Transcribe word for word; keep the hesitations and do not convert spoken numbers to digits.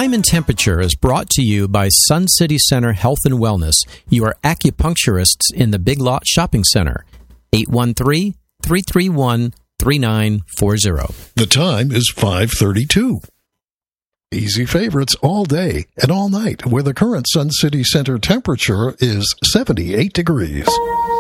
Time and Temperature is brought to you by Sun City Center Health and Wellness, your acupuncturists in the Big Lot Shopping Center. eight one three, three three one, three nine four zero. The time is five thirty-two. Easy favorites all day and all night, where the current Sun City Center temperature is seventy-eight degrees.